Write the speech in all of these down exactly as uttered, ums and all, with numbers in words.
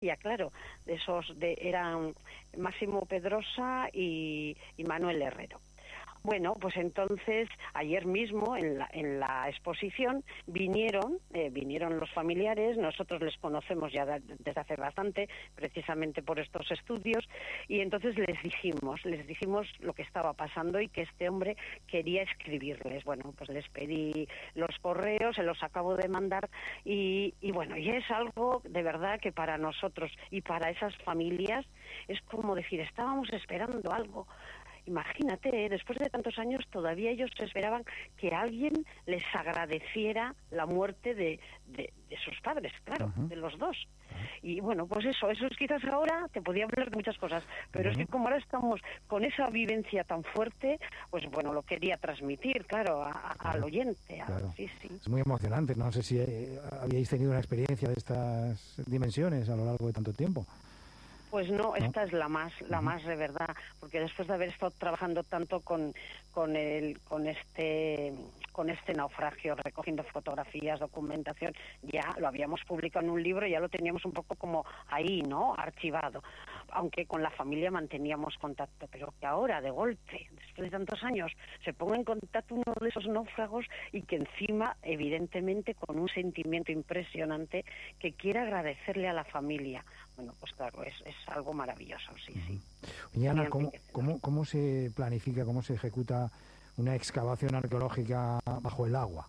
Ya, claro, de esos de, eran Máximo Pedrosa y, y Manuel Herrero. Bueno, pues entonces ayer mismo en la, en la exposición vinieron, eh, vinieron los familiares, nosotros les conocemos ya de, desde hace bastante, precisamente por estos estudios, y entonces les dijimos, les dijimos lo que estaba pasando y que este hombre quería escribirles. Bueno, pues les pedí los correos, se los acabo de mandar y, y bueno, y es algo de verdad que para nosotros y para esas familias es como decir, estábamos esperando algo. Imagínate, ¿eh? Después de tantos años todavía ellos esperaban que alguien les agradeciera la muerte de, de, de sus padres, claro, uh-huh. de los dos. Uh-huh. Y bueno, pues eso, eso es quizás ahora, te podía hablar de muchas cosas, pero uh-huh. es que como ahora estamos con esa vivencia tan fuerte, pues bueno, lo quería transmitir, claro, a, a, claro. al oyente. A, claro. sí, sí. Es muy emocionante, no sé si eh, habíais tenido una experiencia de estas dimensiones a lo largo de tanto tiempo. Pues no, esta ¿no? es la más, la uh-huh. más de verdad, porque después de haber estado trabajando tanto con, con el, con este, con este naufragio, recogiendo fotografías, documentación, ya lo habíamos publicado en un libro, ya lo teníamos un poco como ahí, ¿no? Archivado, aunque con la familia manteníamos contacto, pero que ahora de golpe, después de tantos años, se ponga en contacto uno de esos náufragos y que encima, evidentemente, con un sentimiento impresionante, que quiera agradecerle a la familia. Bueno, pues claro, es, es algo maravilloso, sí, sí. Y Ana, ¿cómo, cómo, ¿cómo se planifica, cómo se ejecuta una excavación arqueológica bajo el agua?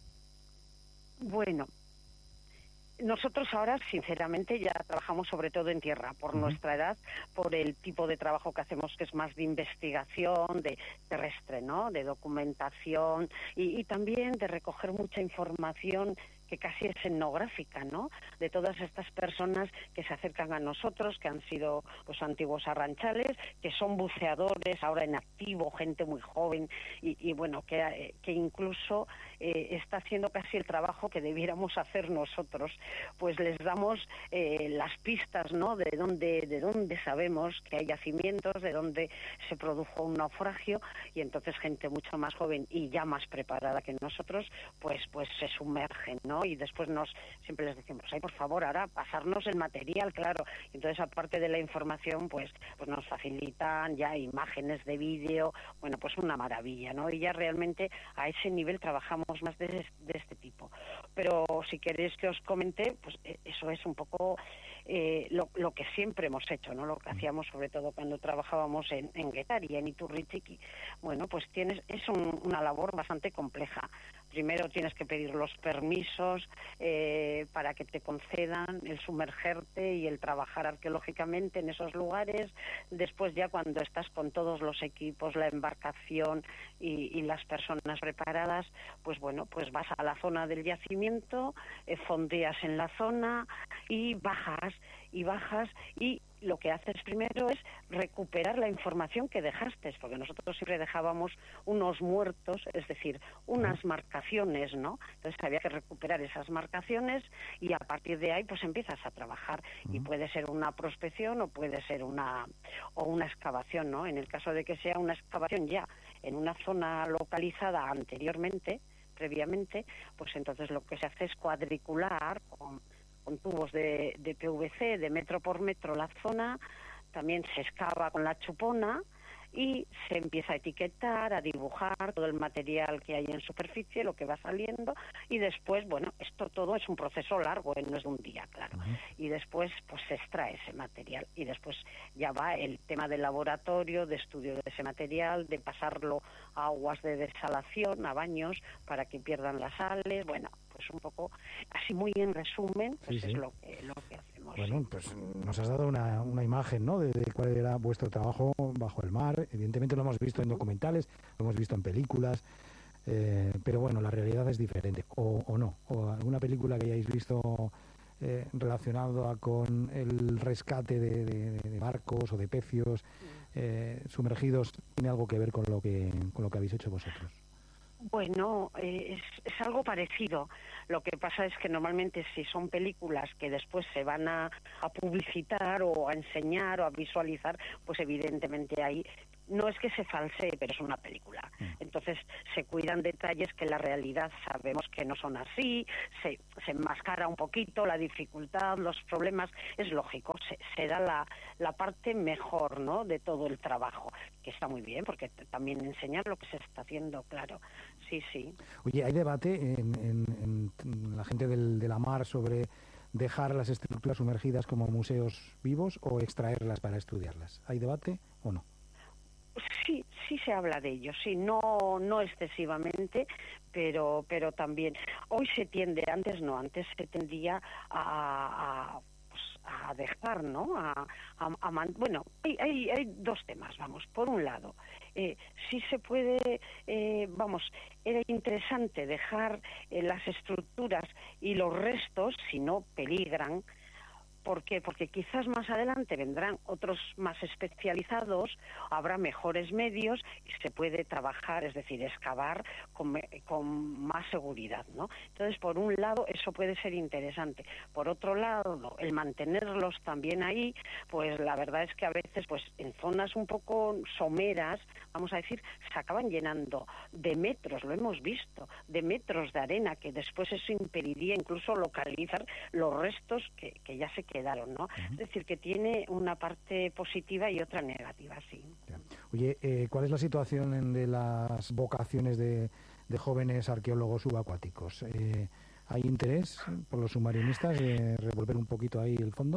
Bueno, nosotros ahora, sinceramente, ya trabajamos sobre todo en tierra, por uh-huh. nuestra edad, por el tipo de trabajo que hacemos, que es más de investigación, de terrestre, ¿no? De documentación y, y también de recoger mucha información que casi es etnográfica, ¿no? De todas estas personas que se acercan a nosotros, que han sido pues antiguos arranchales, que son buceadores, ahora en activo, gente muy joven, y, y bueno, que, que incluso eh, está haciendo casi el trabajo que debiéramos hacer nosotros. Pues les damos eh, las pistas, ¿no? De dónde, de dónde sabemos que hay yacimientos, de dónde se produjo un naufragio, y entonces gente mucho más joven y ya más preparada que nosotros, pues, pues se sumergen, ¿no? Y después nos siempre les decimos, ay, por favor, ahora pasarnos el material, claro. Y entonces, aparte de la información, pues pues nos facilitan ya imágenes de vídeo, bueno, pues una maravilla, ¿no? Y ya realmente a ese nivel trabajamos más de, de este tipo. Pero si queréis que os comente, pues eso es un poco eh, lo, lo que siempre hemos hecho, ¿no? Lo que hacíamos sobre todo cuando trabajábamos en, en Guetaria, en Iturrichiqui. Bueno, pues tienes es un, una labor bastante compleja. Primero tienes que pedir los permisos eh, para que te concedan el sumergerte y el trabajar arqueológicamente en esos lugares. Después ya cuando estás con todos los equipos, la embarcación y, y las personas preparadas, pues bueno, pues vas a la zona del yacimiento, eh, fondeas en la zona y bajas y bajas y lo que haces primero es recuperar la información que dejaste, porque nosotros siempre dejábamos unos muertos, es decir, unas marcaciones, ¿no? Entonces había que recuperar esas marcaciones y a partir de ahí pues empiezas a trabajar y puede ser una prospección o puede ser una o una excavación, ¿no? En el caso de que sea una excavación ya en una zona localizada anteriormente, previamente, pues entonces lo que se hace es cuadricular con con tubos de, de P V C de metro por metro la zona, también se excava con la chupona y se empieza a etiquetar, a dibujar todo el material que hay en superficie, lo que va saliendo, y después, bueno, esto todo es un proceso largo, no es de un día, claro, uh-huh. y después pues se extrae ese material, y después ya va el tema del laboratorio, de estudio de ese material, de pasarlo a aguas de desalación, a baños, para que pierdan las sales, bueno, pues un poco, así muy en resumen, pues sí, sí. es lo que, lo que hacemos. Bueno, sí. pues nos has dado una, una imagen, ¿no?, de, de cuál era vuestro trabajo bajo el mar. Evidentemente lo hemos visto en documentales, lo hemos visto en películas, eh, pero bueno, la realidad es diferente, o, o no, o alguna película que hayáis visto eh, relacionada con el rescate de, de, de barcos o de pecios eh, sumergidos, tiene algo que ver con lo que, con lo que habéis hecho vosotros. Bueno, eh, es, es algo parecido. Lo que pasa es que normalmente si son películas que después se van a, a publicitar o a enseñar o a visualizar, pues evidentemente ahí no es que se falsee, pero es una película. Entonces se cuidan detalles que en la realidad sabemos que no son así, se, se enmascara un poquito la dificultad, los problemas, es lógico, se, se da la, la parte mejor, ¿no?, de todo el trabajo, que está muy bien, porque t- también enseñar lo que se está haciendo, claro, sí, sí. Oye, ¿hay debate en, en- en la gente del, de la mar sobre dejar las estructuras sumergidas como museos vivos o extraerlas para estudiarlas? ¿Hay debate o no? Sí, sí se habla de ello, sí, no no excesivamente, pero pero también hoy se tiende, antes no, antes se tendía a, a, pues, a dejar, ¿no? A, a, a man- bueno, hay, hay hay dos temas, vamos. Por un lado, eh, sí se puede, eh, vamos, era interesante dejar eh, las estructuras y los restos, si no peligran. ¿Por qué? Porque quizás más adelante vendrán otros más especializados, habrá mejores medios y se puede trabajar, es decir, excavar con, me- con más seguridad, ¿no? Entonces, por un lado, eso puede ser interesante. Por otro lado, el mantenerlos también ahí, pues la verdad es que a veces, pues en zonas un poco someras, vamos a decir, se acaban llenando de metros, lo hemos visto, de metros de arena, que después eso impediría incluso localizar los restos que, que ya se quedaron, ¿no? Uh-huh. Es decir, que tiene una parte positiva y otra negativa, sí. Ya. Oye, eh, ¿cuál es la situación en, de las vocaciones de, de jóvenes arqueólogos subacuáticos? Eh, ¿Hay interés por los submarinistas de revolver un poquito ahí el fondo?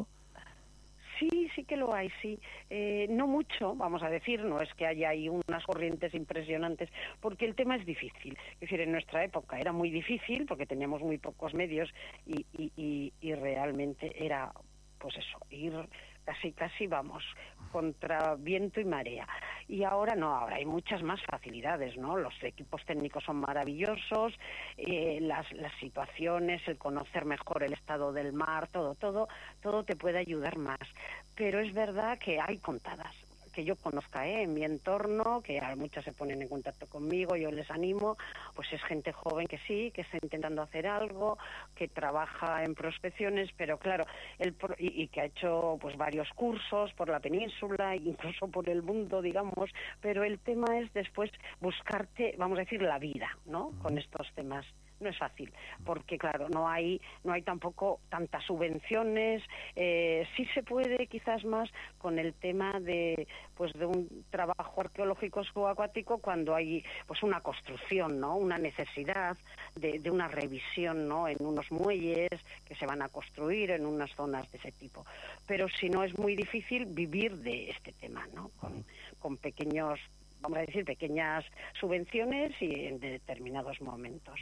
Sí, sí que lo hay, sí. Eh, no mucho, vamos a decir, no es que haya ahí unas corrientes impresionantes, porque el tema es difícil. Es decir, en nuestra época era muy difícil, porque teníamos muy pocos medios y, y, y, y realmente era, pues eso, ir casi, casi, vamos, contra viento y marea. Y ahora no, ahora hay muchas más facilidades, ¿no? Los equipos técnicos son maravillosos, eh, las, las situaciones, el conocer mejor el estado del mar, todo, todo, todo te puede ayudar más. Pero es verdad que hay contadas, que yo conozca, ¿eh? En mi entorno, que muchas se ponen en contacto conmigo, yo les animo, pues es gente joven que sí, que está intentando hacer algo, que trabaja en prospecciones, pero claro, el, y, y que ha hecho pues varios cursos por la península, incluso por el mundo, digamos, pero el tema es después buscarte, vamos a decir, la vida, ¿no? Con estos temas. No es fácil, porque claro, no hay no hay tampoco tantas subvenciones, eh, sí se puede quizás más con el tema de pues de un trabajo arqueológico subacuático cuando hay pues una construcción, ¿no? Una necesidad de, de una revisión, ¿no? En unos muelles que se van a construir en unas zonas de ese tipo. Pero si no, es muy difícil vivir de este tema, ¿no? Con, con pequeños, vamos a decir, pequeñas subvenciones y en determinados momentos.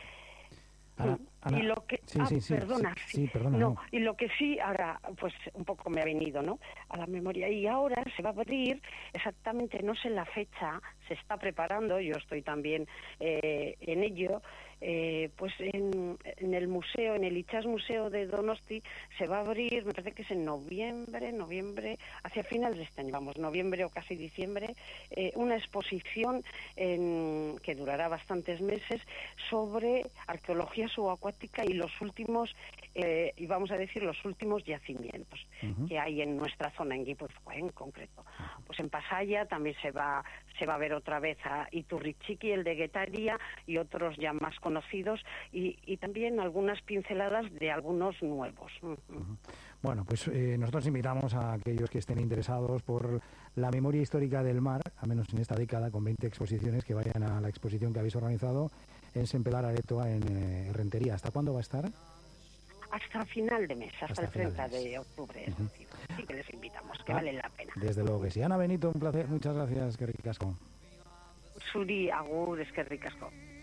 Ana, Ana, y lo que sí, ah, sí, sí, perdona, sí, sí, sí, perdona, no, no. y lo que sí ahora pues un poco me ha venido, ¿no?, a la memoria, y ahora se va a abrir exactamente, no sé la fecha, se está preparando, yo estoy también eh, en ello, eh, pues en, en el museo, en el Itsas Museo de Donosti se va a abrir, me parece que es en noviembre, noviembre, hacia finales de este año, vamos, noviembre o casi diciembre, eh, una exposición en, que durará bastantes meses sobre arqueología subacuática y los últimos, eh, y vamos a decir los últimos yacimientos uh-huh. que hay en nuestra zona, en Guipúzcoa en concreto. Uh-huh. Pues en Pasaya también se va se va a ver otra vez a Iturrichiqui, el de Guetaria, y otros ya más conocidos, y, y también algunas pinceladas de algunos nuevos. Uh-huh. Uh-huh. Bueno, pues eh, nosotros invitamos a aquellos que estén interesados por la memoria histórica del mar, al menos en esta década, con veinte exposiciones, que vayan a la exposición que habéis organizado en Sempelar Aretoa, en eh, Rentería. ¿Hasta cuándo va a estar? Hasta final de mes, hasta, hasta el treinta de, de octubre. Uh-huh. Es decir, sí que les invitamos, que ah, vale la pena. Desde luego que sí. Ana Benito, un placer. Muchas gracias, que ricasco. Zuri, agur, es que ricasco.